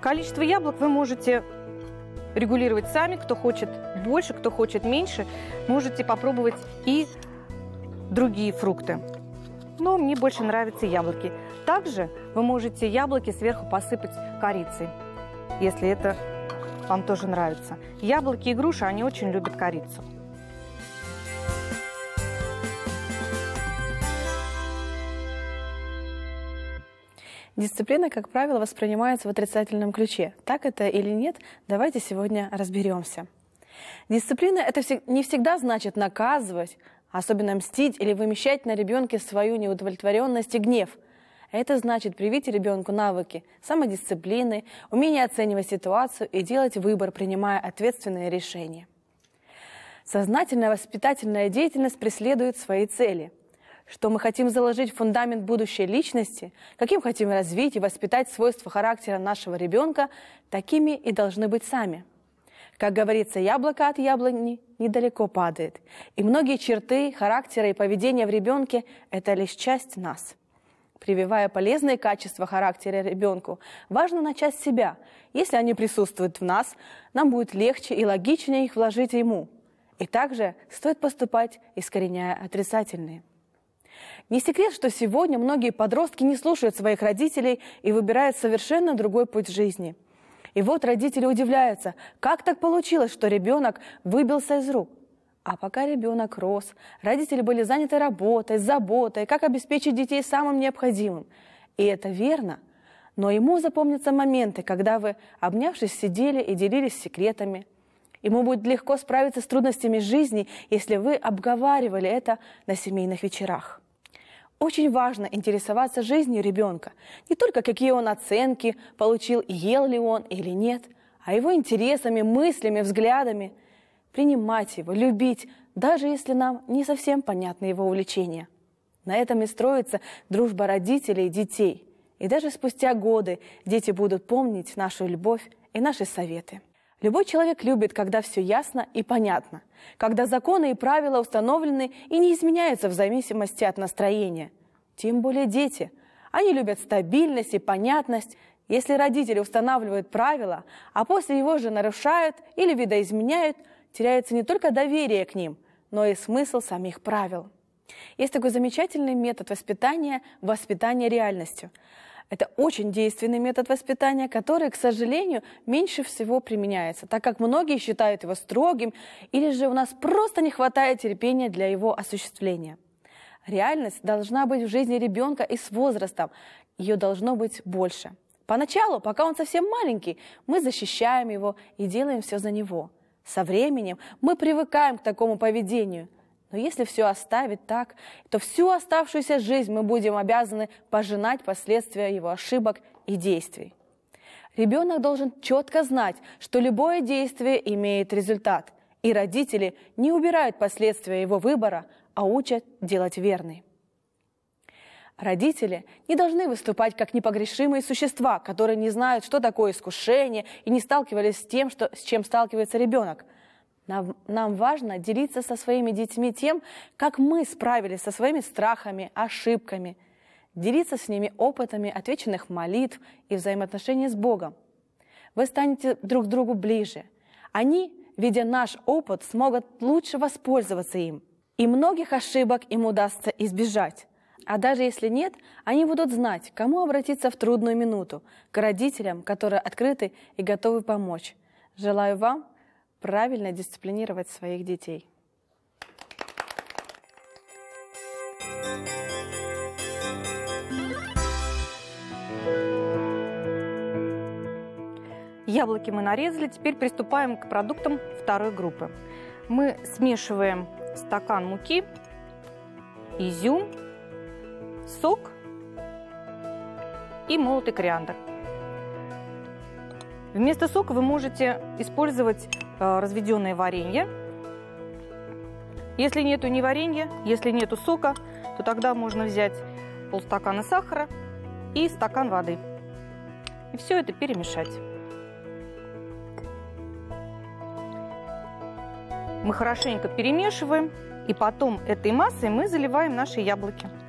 Количество яблок вы можете регулировать сами, кто хочет больше, кто хочет меньше. Можете попробовать и другие фрукты. Но мне больше нравятся яблоки. Также вы можете яблоки сверху посыпать корицей, если это вам тоже нравится. Яблоки и груши, они очень любят корицу. Дисциплина, как правило, воспринимается в отрицательном ключе. Так это или нет, давайте сегодня разберемся. Дисциплина – это не всегда значит наказывать, особенно мстить или вымещать на ребенке свою неудовлетворенность и гнев. Это значит привить ребенку навыки самодисциплины, умение оценивать ситуацию и делать выбор, принимая ответственные решения. Сознательная воспитательная деятельность преследует свои цели. Что мы хотим заложить в фундамент будущей личности, каким хотим развить и воспитать свойства характера нашего ребенка, такими и должны быть сами. Как говорится, яблоко от яблони недалеко падает. И многие черты характера и поведения в ребенке – это лишь часть нас. Прививая полезные качества характера ребенку, важно начать с себя. Если они присутствуют в нас, нам будет легче и логичнее их вложить ему. И также стоит поступать, искореняя отрицательные. Не секрет, что сегодня многие подростки не слушают своих родителей и выбирают совершенно другой путь жизни. И вот родители удивляются, как так получилось, что ребенок выбился из рук. А пока ребенок рос, родители были заняты работой, заботой, как обеспечить детей самым необходимым. И это верно. Но ему запомнятся моменты, когда вы, обнявшись, сидели и делились секретами. Ему будет легко справиться с трудностями жизни, если вы обговаривали это на семейных вечерах. Очень важно интересоваться жизнью ребенка. Не только какие он оценки получил, ел ли он или нет, а его интересами, мыслями, взглядами. Принимать его, любить, даже если нам не совсем понятны его увлечения. На этом и строится дружба родителей и детей. И даже спустя годы дети будут помнить нашу любовь и наши советы. Любой человек любит, когда все ясно и понятно, когда законы и правила установлены и не изменяются в зависимости от настроения. Тем более дети. Они любят стабильность и понятность. Если родители устанавливают правила, а после его же нарушают или видоизменяют, теряется не только доверие к ним, но и смысл самих правил. Есть такой замечательный метод воспитания – воспитание реальностью. Это очень действенный метод воспитания, который, к сожалению, меньше всего применяется, так как многие считают его строгим, или же у нас просто не хватает терпения для его осуществления. Реальность должна быть в жизни ребенка и с возрастом, ее должно быть больше. Поначалу, пока он совсем маленький, мы защищаем его и делаем все за него. Со временем мы привыкаем к такому поведению. Но если все оставить так, то всю оставшуюся жизнь мы будем обязаны пожинать последствия его ошибок и действий. Ребенок должен четко знать, что любое действие имеет результат, и родители не убирают последствия его выбора, а учат делать верный. Родители не должны выступать как непогрешимые существа, которые не знают, что такое искушение, и не сталкивались с тем, с чем сталкивается ребенок. Нам важно делиться со своими детьми тем, как мы справились со своими страхами, ошибками, делиться с ними опытами отвеченных молитв и взаимоотношений с Богом. Вы станете друг другу ближе. Они, видя наш опыт, смогут лучше воспользоваться им. И многих ошибок им удастся избежать. А даже если нет, они будут знать, к кому обратиться в трудную минуту, к родителям, которые открыты и готовы помочь. Желаю вам правильно дисциплинировать своих детей. Яблоки мы нарезали, теперь приступаем к продуктам второй группы. Мы смешиваем стакан муки, изюм, сок и молотый кориандр. Вместо сока вы можете использовать разведенное варенье. Если нету ни варенья, если нету сока, то тогда можно взять полстакана сахара и стакан воды. И все это перемешать. Мы хорошенько перемешиваем, и потом этой массой мы заливаем наши яблоки.